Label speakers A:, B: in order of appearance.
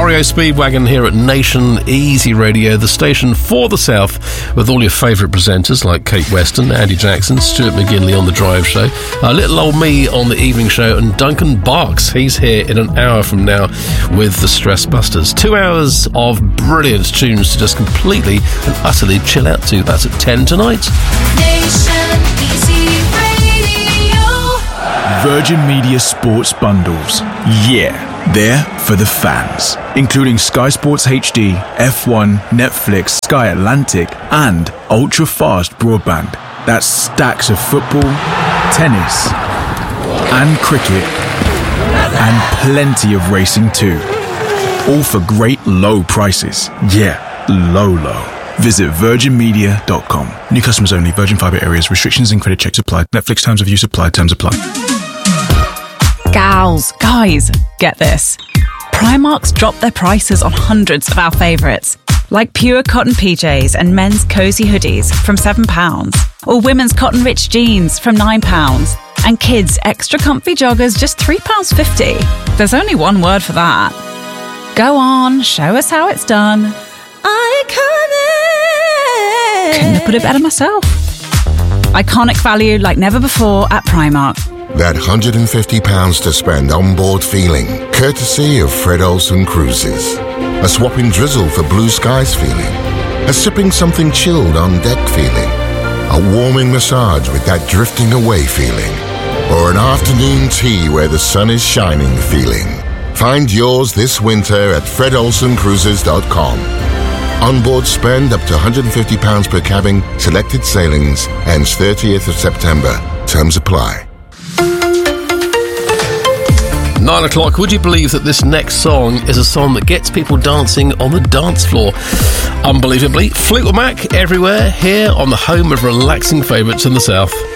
A: REO Speedwagon here at Nation Easy Radio, the station for the South, with all your favourite presenters like Kate Weston, Andy Jackson, Stuart McGinley on The Drive Show, little old me on The Evening Show, and Duncan Barks. He's here in an hour from now with the Stress Busters. 2 hours of brilliant tunes to just completely and utterly chill out to. That's at 10 tonight.
B: Nation Easy Radio.
C: Virgin Media Sports Bundles. Yeah, they're for the fans. Including Sky Sports HD, F1, Netflix, Sky Atlantic, and ultra-fast broadband. That's stacks of football, tennis, and cricket, and plenty of racing too. All for great low prices. Yeah, low. Visit virginmedia.com. New customers only. Virgin Fibre areas. Restrictions and credit checks apply. Netflix terms of use apply. Terms apply.
D: Gals, guys, get this. Primark's dropped their prices on hundreds of our favourites, like pure cotton PJs and men's cosy hoodies from £7, or women's cotton rich jeans from £9, and kids' extra comfy joggers just £3.50. There's only one word for that. Go on, show us how it's done. Iconic! Couldn't have put it better myself. Iconic value like never before at Primark.
E: That £150 to spend on board feeling, courtesy of Fred Olsen Cruises. A swapping drizzle for blue skies feeling. A sipping something chilled on deck feeling. A warming massage with that drifting away feeling. Or an afternoon tea where the sun is shining feeling. Find yours this winter at fredolsencruises.com. Onboard spend up to £150 per cabin, selected sailings, ends 30th of September. Terms apply.
A: 9 o'clock. Would you believe that this next song is a song that gets people dancing on the dance floor? Unbelievably, Fleetwood Mac everywhere, here on the home of relaxing favourites in the South.